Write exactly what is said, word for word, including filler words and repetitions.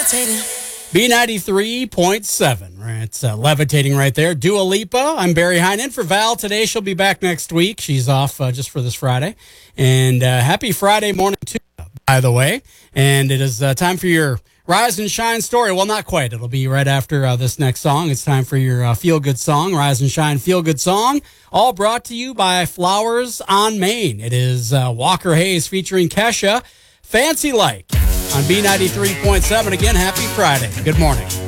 B ninety-three point seven. Right, it's uh, levitating right there. Dua Lipa. I'm Barry Heinen for Val today. She'll be back next week. She's off uh, just for this Friday. And uh, happy Friday morning, too, by the way. And it is uh, time for your Rise and Shine story. Well, not quite. It'll be right after uh, this next song. It's time for your uh, feel-good song, Rise and Shine feel-good song, all brought to you by Flowers on Main. It is uh, Walker Hayes featuring Kesha, Fancy Like, on B ninety-three point seven. Again, happy Friday. Good morning.